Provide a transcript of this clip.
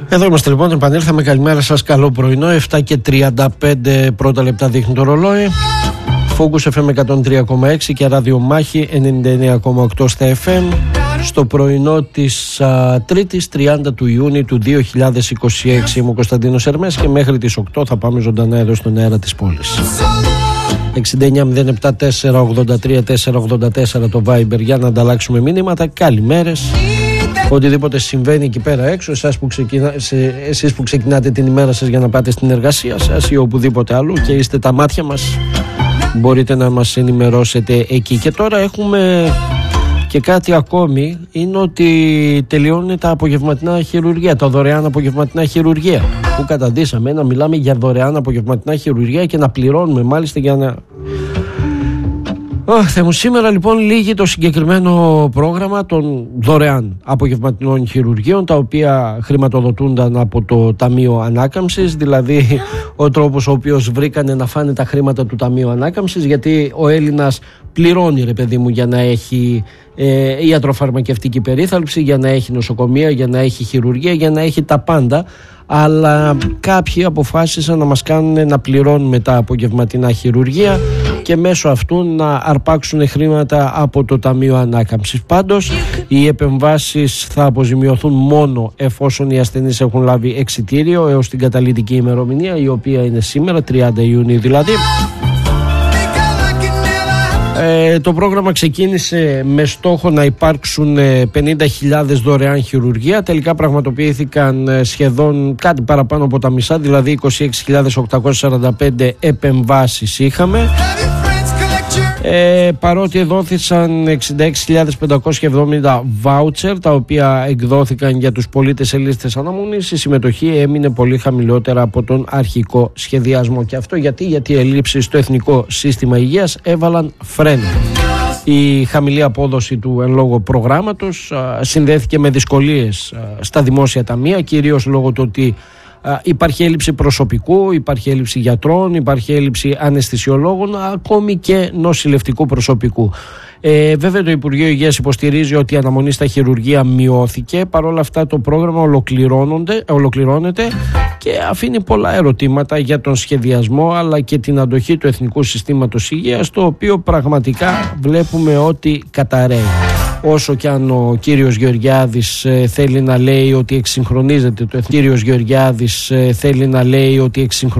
Εδώ είμαστε λοιπόν, επανήλθαμε. Καλημέρα σας, καλό πρωινό. 7:35 πρώτα λεπτά δείχνει το ρολόι. Focus FM 103,6 και ραδιομάχη 99,8 στα FM. Στο πρωινό της 3ης 30 του Ιούνιου του 2026. Είμαι ο Κωνσταντίνος Ερμές και μέχρι τις 8 θα πάμε ζωντανά εδώ στον αέρα της πόλης. 6907-483-484 το Viber για να ανταλλάξουμε μηνύματα. Καλημέρες. Οτιδήποτε συμβαίνει εκεί πέρα έξω, εσείς που ξεκινάτε την ημέρα σας για να πάτε στην εργασία σας ή οπουδήποτε αλλού και είστε τα μάτια μας, μπορείτε να μας ενημερώσετε εκεί. Και τώρα έχουμε και κάτι ακόμη, είναι ότι τελειώνουν τα απογευματινά χειρουργία, τα δωρεάν απογευματινά χειρουργία που καταντήσαμε να μιλάμε για δωρεάν απογευματινά χειρουργία και να πληρώνουμε μάλιστα για να... Σήμερα λοιπόν λύγει το συγκεκριμένο πρόγραμμα των δωρεάν απογευματινών χειρουργείων, τα οποία χρηματοδοτούνταν από το Ταμείο Ανάκαμψης, δηλαδή ο τρόπος ο οποίος βρήκανε να φάνε τα χρήματα του Ταμείου Ανάκαμψης, γιατί ο Έλληνας πληρώνει, ρε παιδί μου, για να έχει ιατροφαρμακευτική περίθαλψη, για να έχει νοσοκομεία, για να έχει χειρουργία, για να έχει τα πάντα. Αλλά κάποιοι αποφάσισαν να μας κάνουν να πληρώνουμε τα απογευματινά χειρουργία και μέσω αυτού να αρπάξουν χρήματα από το Ταμείο Ανάκαμψης. Πάντως, οι επεμβάσεις θα αποζημιωθούν μόνο εφόσον οι ασθενείς έχουν λάβει εξιτήριο έως την καταλυτική ημερομηνία, η οποία είναι σήμερα, 30 Ιουνίου δηλαδή. Το πρόγραμμα ξεκίνησε με στόχο να υπάρξουν 50.000 δωρεάν χειρουργία. Τελικά πραγματοποιήθηκαν σχεδόν κάτι παραπάνω από τα μισά, δηλαδή 26.845 επεμβάσεις είχαμε. Παρότι δόθησαν 66.570 βάουτσερ, τα οποία εκδόθηκαν για τους πολίτες σε λίστες αναμονής, η συμμετοχή έμεινε πολύ χαμηλότερα από τον αρχικό σχεδιασμό. Και αυτό γιατί οι ελλείψεις στο Εθνικό Σύστημα Υγείας έβαλαν φρένο. Η χαμηλή απόδοση του εν λόγω προγράμματος συνδέθηκε με δυσκολίες στα δημόσια ταμεία, κυρίως λόγω του ότι υπάρχει έλλειψη προσωπικού, υπάρχει έλλειψη γιατρών, υπάρχει έλλειψη αναισθησιολόγων, ακόμη και νοσηλευτικού προσωπικού. Βέβαια το Υπουργείο Υγείας υποστηρίζει ότι η αναμονή στα χειρουργεία μειώθηκε. Παρ' όλα αυτά το πρόγραμμα ολοκληρώνεται και αφήνει πολλά ερωτήματα για τον σχεδιασμό αλλά και την αντοχή του Εθνικού Συστήματος Υγείας, το οποίο πραγματικά βλέπουμε ότι καταραίει. Όσο και αν ο κύριος Γεωργιάδης θέλει να λέει ότι εξυγχρονίζεται το Εθνικό,